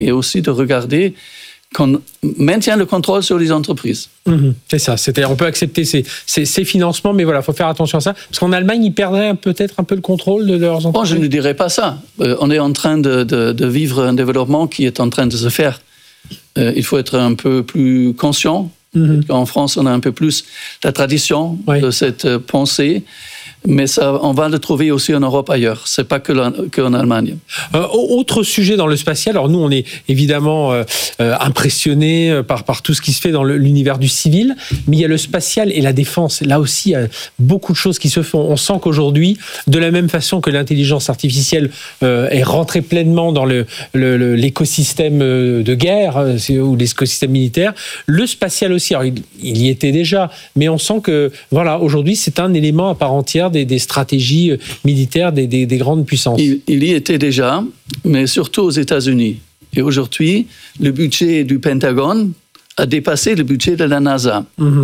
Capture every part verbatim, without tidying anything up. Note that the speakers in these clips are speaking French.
et aussi de regarder qu'on maintient le contrôle sur les entreprises. Mmh, c'est ça. C'est-à-dire, on peut accepter ces, ces, ces financements, mais voilà, il faut faire attention à ça. Parce qu'en Allemagne, ils perdraient peut-être un peu le contrôle de leurs entreprises. Bon, je ne dirais pas ça. Euh, on est en train de, de, de vivre un développement qui est en train de se faire. Euh, il faut être un peu plus conscient. Mmh. En France, on a un peu plus la tradition oui. de cette pensée. Mais ça, on va le trouver aussi en Europe ailleurs. C'est pas que la, qu'en Allemagne. Euh, autre sujet dans le spatial. Alors nous, on est évidemment euh, euh, impressionnés par par tout ce qui se fait dans le, l'univers du civil, mais il y a le spatial et la défense. Là aussi, il y a beaucoup de choses qui se font. On sent qu'aujourd'hui, de la même façon que l'intelligence artificielle euh, est rentrée pleinement dans le, le, le l'écosystème de guerre euh, ou l'écosystème militaire, le spatial aussi. Alors il, il y était déjà, mais on sent que voilà, aujourd'hui, c'est un élément à part entière Des, des stratégies militaires des, des, des grandes puissances. Il, il y était déjà, mais surtout aux États-Unis. Et aujourd'hui, le budget du Pentagone a dépassé le budget de la NASA. Mm-hmm.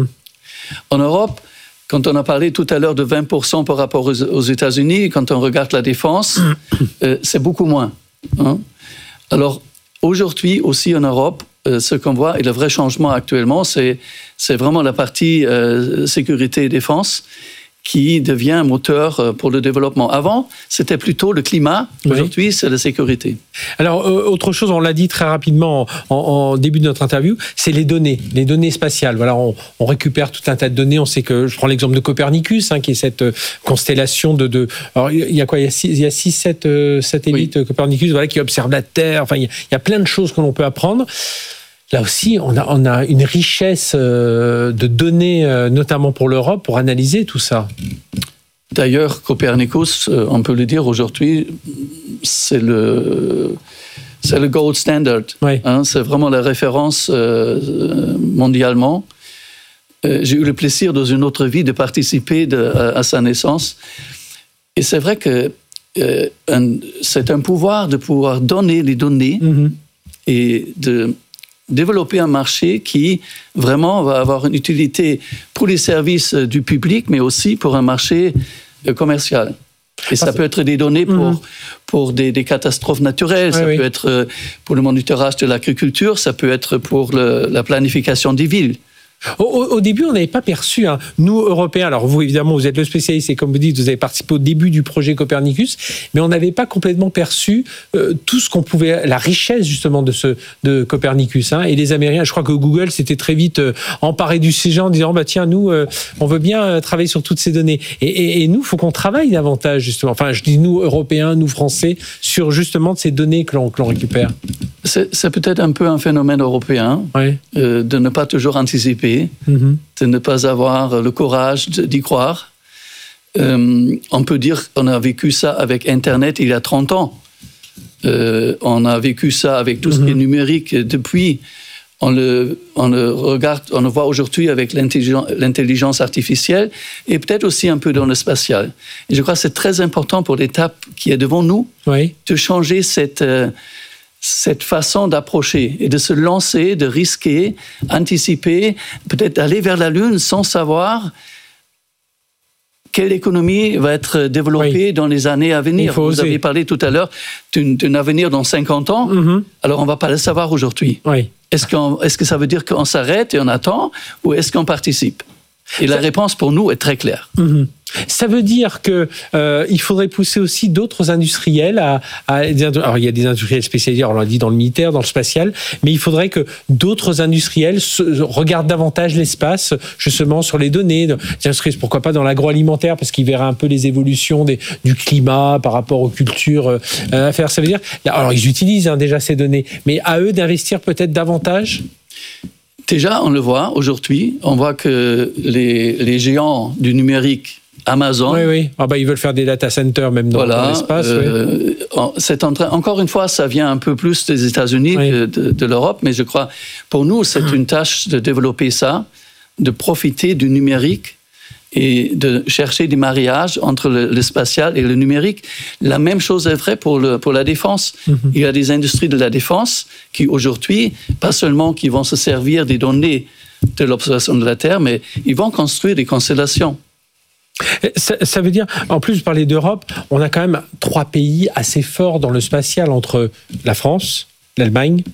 En Europe, quand on a parlé tout à l'heure de vingt pour cent par rapport aux, aux États-Unis, quand on regarde la défense, mm-hmm. euh, c'est beaucoup moins. Hein? Alors, aujourd'hui aussi en Europe, euh, ce qu'on voit, et le vrai changement actuellement, c'est, c'est vraiment la partie euh, sécurité et défense, qui devient un moteur pour le développement. Avant, c'était plutôt le climat. Aujourd'hui, oui. c'est la sécurité. Alors, euh, autre chose, on l'a dit très rapidement en, en début de notre interview, c'est les données, les données spatiales. Voilà, on, on récupère tout un tas de données. On sait que, je prends l'exemple de Copernicus, hein, qui est cette euh, constellation de, de... Alors, il y a quoi ? Il y a six, il y a six sept euh, satellites oui. Copernicus, voilà, qui observent la Terre. Enfin, il y, a, il y a plein de choses que l'on peut apprendre. Là aussi, on a, on a une richesse de données, notamment pour l'Europe, pour analyser tout ça. D'ailleurs, Copernicus, on peut le dire aujourd'hui, c'est le, c'est le gold standard. Oui. Hein, c'est vraiment la référence euh, mondialement. Euh, j'ai eu le plaisir dans une autre vie de participer de, à, à sa naissance. Et c'est vrai que euh, un, c'est un pouvoir de pouvoir donner les données mm-hmm. et de développer un marché qui vraiment va avoir une utilité pour les services du public, mais aussi pour un marché commercial. Et ça peut être des données pour, mmh. pour des, des catastrophes naturelles, oui, ça oui. peut être pour le monitorage de l'agriculture, ça peut être pour le, la planification des villes. Au, au début, on n'avait pas perçu, hein, nous, Européens, alors vous, évidemment, vous êtes le spécialiste et comme vous dites, vous avez participé au début du projet Copernicus, mais on n'avait pas complètement perçu euh, tout ce qu'on pouvait, la richesse justement de, ce, de Copernicus. Hein, et les Américains, je crois que Google s'était très vite euh, emparé du sujet en disant, bah, tiens, nous, euh, on veut bien euh, travailler sur toutes ces données. Et, et, et nous, il faut qu'on travaille davantage, justement. Enfin, je dis nous, Européens, nous, Français, sur justement de ces données que l'on, que l'on récupère. C'est, c'est peut-être un peu un phénomène européen, oui. euh, de ne pas toujours anticiper, mm-hmm. de ne pas avoir le courage d'y croire. Euh, on peut dire qu'on a vécu ça avec Internet il y a trente ans. Euh, on a vécu ça avec tout mm-hmm. ce qui est numérique depuis. On le, on le regarde, on le voit aujourd'hui avec l'intelligence, l'intelligence artificielle et peut-être aussi un peu dans le spatial. Et je crois que c'est très important pour l'étape qui est devant nous oui. de changer cette... Euh, cette façon d'approcher et de se lancer, de risquer, anticiper, peut-être d'aller vers la Lune sans savoir quelle économie va être développée oui. dans les années à venir. Vous oser. avez parlé tout à l'heure d'un, d'un avenir dans cinquante ans, mm-hmm. alors on ne va pas le savoir aujourd'hui. Oui. Est-ce, qu'on, est-ce que ça veut dire qu'on s'arrête et on attend ou est-ce qu'on participe ? Et la réponse pour nous est très claire. Mmh. Ça veut dire qu'il euh, faudrait pousser aussi d'autres industriels à, à... Alors, il y a des industriels spécialisés, on l'a dit, dans le militaire, dans le spatial, mais il faudrait que d'autres industriels se, regardent davantage l'espace, justement, sur les données. Pourquoi pas dans l'agroalimentaire, parce qu'ils verraient un peu les évolutions des, du climat par rapport aux cultures euh, à faire. Ça veut dire... Alors, ils utilisent hein, déjà ces données, mais à eux d'investir peut-être davantage ? Déjà, on le voit aujourd'hui, on voit que les, les géants du numérique, Amazon... Oui, oui. Ah bah, ils veulent faire des data centers même dans, voilà, dans l'espace. Euh, oui. c'est en train, encore une fois, ça vient un peu plus des États-Unis oui. que de, de l'Europe, mais je crois, pour nous, c'est une tâche de développer ça, de profiter du numérique et de chercher des mariages entre le, le spatial et le numérique. La même chose est vraie pour, le, pour la défense. Mm-hmm. Il y a des industries de la défense qui, aujourd'hui, pas seulement qui vont se servir des données de l'observation de la Terre, mais ils vont construire des constellations. Ça, ça veut dire, en plus, vous parlez d'Europe, on a quand même trois pays assez forts dans le spatial entre la France, l'Allemagne